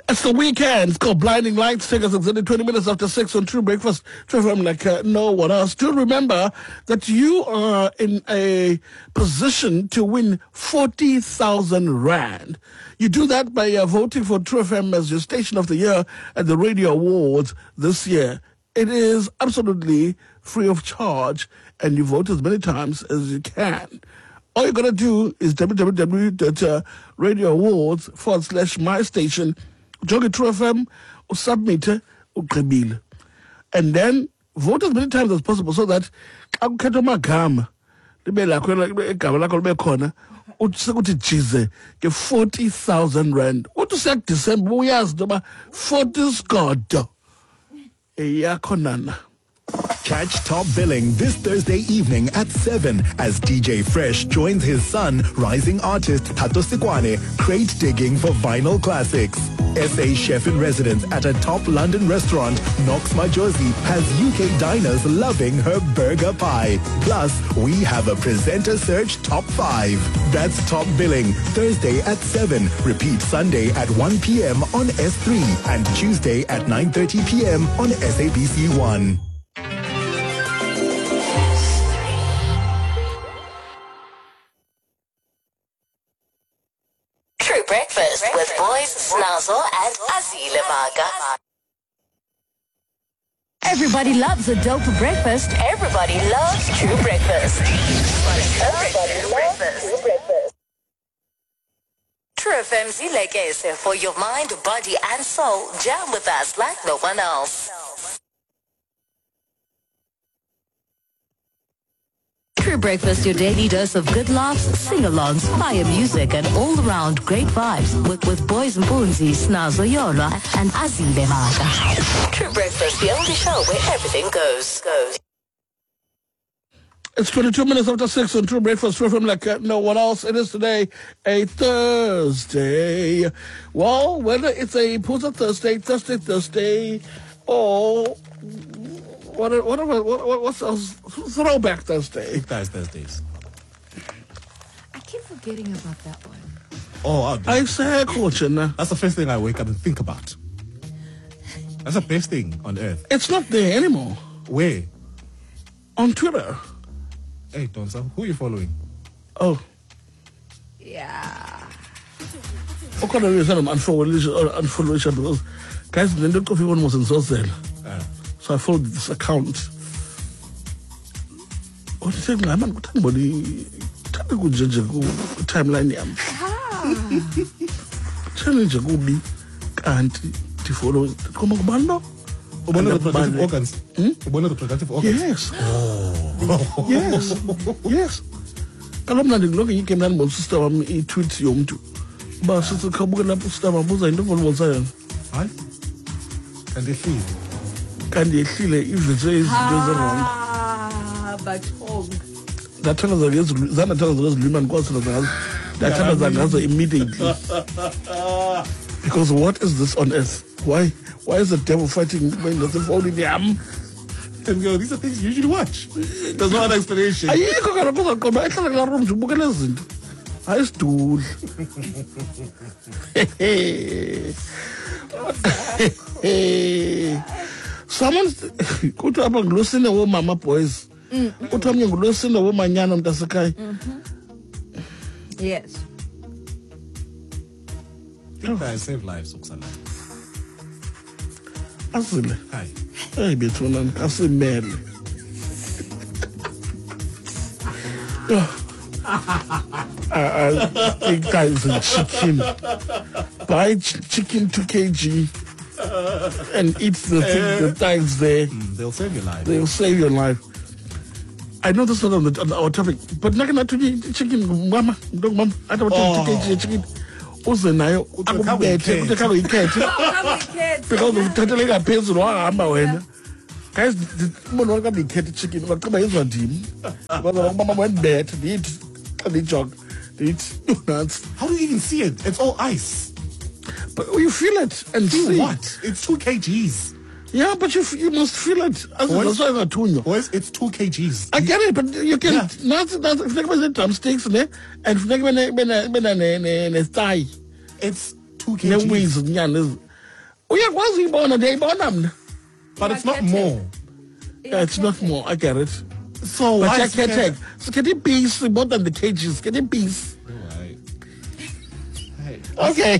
It's the weekend. It's called Blinding Lights. Take us exactly 20 minutes after 6 on True Breakfast. Trevor, I'm like no one else. Do remember that you are in a position to win 40,000 Rand. You do that by voting for True FM as your station of the year at the Radio Awards this year. It is absolutely free of charge, and you vote as many times as you can. All you got to do is www.radioawards.com/mystation. Jogi True FM, submit it, and then vote as many times as possible so that sekuthi jize ke 40,000 Rand. Uthi sekuDecember uyazi noma 40 sigodo eyakho nana. Catch Top Billing this Thursday evening at 7 as DJ Fresh joins his son, rising artist Tato Sikwane, crate digging for vinyl classics. SA chef-in-residence at a top London restaurant, Knox Majosi, has UK diners loving her burger pie. Plus, we have a presenter search top 5. That's Top Billing, Thursday at 7. Repeat Sunday at 1 p.m. on S3 and Tuesday at 9:30 p.m. on SABC 1. True Breakfast with boys Snazo and Azile Maga. Everybody loves a dope breakfast. Everybody loves True Breakfast. Everybody loves True Breakfast. True FM Zilekese for your mind, body and soul. Jam with us like no one else. True Breakfast, your daily dose of good laughs, sing-alongs, fire music, and all-around great vibes with boys and Bunzi, Snazo Yola, and Azile Maga. True Breakfast, the only show where everything goes. It's 22 minutes after 6 on True Breakfast. True from like no one else. It is today a Thursday. Well, whether it's a Pusa Thursday, Thursday, or what's else? Throwback Thursday. Thursdays. I keep forgetting about that one. Oh, I say, Coach, that's the first thing I wake up and think about. That's the best thing on earth. It's not there anymore. Where? On Twitter. Hey, Donsa, who are you following? Oh. Yeah. What kind of reason I'm unfollow Richard because guys, the little coffee one was in social. So I followed this account. What do you think? I'm not somebody timeline. Challenge a good be can't follow it. Come on, Bando. One of the productive organs. One of the productive organs. Yes. Yes. Kalomna ndingiloke yikemna ngomsister wami i-tweet yomntu. Ba sithi khabuke lapho sister mabuza into volontsayana. Hayi. Kanti ehlile iviso izinto zerong. Bathong. Zathandaza ngezilwimi andikwazi ngazo. Ndathandaza ngazo immediately. Because what is this on earth? Why is the devil fighting when there's a phone in the arm? And go, these are things you usually watch. There's no other explanation. Ayikho kaloku uzaqoba ehlala kulaa room nje ubukela ezi zinto. Hayi sidudla. Someone kuthi apha ngulosine womama boys. Kuthi omnye ngulosine womanyana mntasekhaya. Yes. I save lives, Oksana. Azile. Hi. Hey, bethuna asimele. Big guys in chicken. Buy chicken 2 kg and eat the thighs there. They'll save your life. They'll save your life. I know this is not on our topic, but not to eat chicken, mama. Don't mom. I don't want to 2 kg chicken. Uze nayo akubethe ukuthi khalo ikhethe because uthathele ngaphezulu wahamba wena guys umuntu wonke ikhethe chicken baqaba izwa ndimi ngoba mama wendibethe ndithi xa ndijog ndithi nuts. How do you even see it? It's all ice. But you feel it and see what? It's 2 kgs. Yeah, but you must feel it. Boys, it's 2 kgs. I get it, but you can not if drumsticks and if thigh. It's 2 kgs. Wings, Uyakwazi uyibona ndiyayibona mna. But it's not more. Yeah, it's not more. I get it. So But why I is can't it- take. So get it peace more than the cages. Get it peace. Right. Hey. Okay.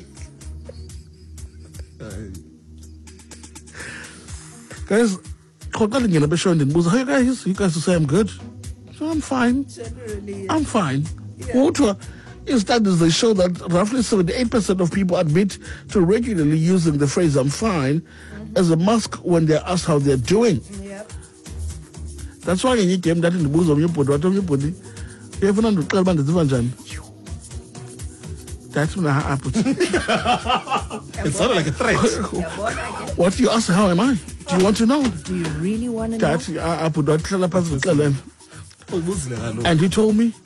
Guys, how you guys? You guys will say I'm good. So I'm fine. Generally, I'm fine. Water is studies they show that roughly 78% of people admit to regularly using the phrase "I'm fine" as a mask when they're asked how they're doing. Yep. That's why you came that in the booze of your body. What of your body? You have to tell man the division. That's when I put. It sounded like a threat. What you ask? How am I? Do you want to know? Do you really want to know? That I put that tell a person tell them. And he told me,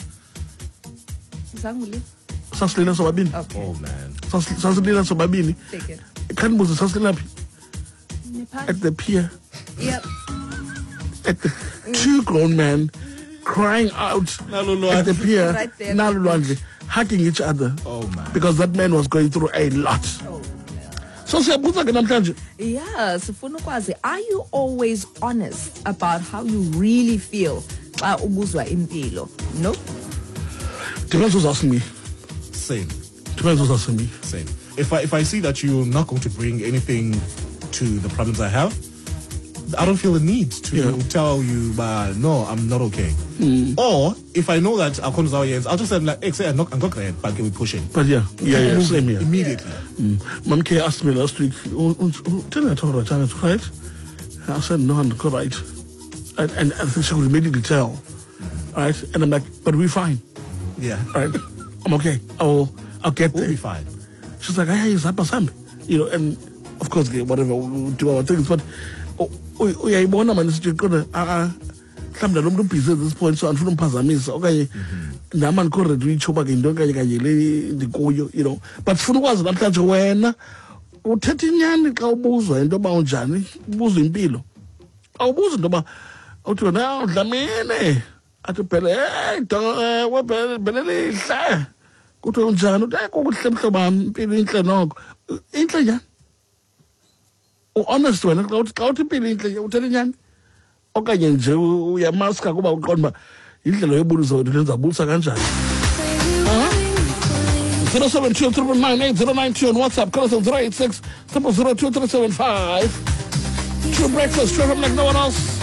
Zanguli? "Sasilila sobabini, Oh man. sasilila sobabini." Take it. Can buza sasilila Nepal? at the pier. Yep. At the two grown men crying out at the pier, Right there. Nalulwandle, hugging each other. Oh man. Because that man was going through a lot. Oh, So siyabuza ke namhlanje. yeah, sifuna ukwazi, are you always honest about how you really feel xa ubuzwa impilo? No? Depends who's asking me. Same. Depends who's asking me. Same. If I see that you're not going to bring anything to the problems I have, I don't feel the need to tell you, but no, I'm not okay. Or if I know that I'll come to our ends, I'll just say like, hey, say I'm not great, but can we push it? But yeah, same here. Immediately. Mom K asked me last week, tell me I told her Janet, right? I said, no, I'm not right. And I think she could immediately tell. Right? And I'm like, but we're fine. Yeah. Right? I'm okay. I'll get We'll there. be fine. She's like, hey, it's Sam. You know, and of course, whatever, we'll do our things. But, uyayibona man, sithi kodwa mhlawumbe lo muntu ubhizi at this point, so andifuna umphazamisa okanye nam andikho-ready uyitshoba ke into kanye le ndikuyo, you know. But sifuna ukwazi namhlanje wena uthetha inyani xa ubuzwa into yoba unjani, ubuzwa impilo. Awubuzi into yoba uthi wena uDlamini athi phela phela lihle kuthiwa unjani, uthi kukuhle mhlobo wam, impilo intle noko. Intle njani? U-honest wena xa uthi impilo intle uthela inyani okanye nje uyamaska kuba uqonda uba yindlela yobulisa wethu lenzabulisa kanjani. 072 998 092 on WhatsApp. Call us on 086 002 375. True breakfast, true from like no one else.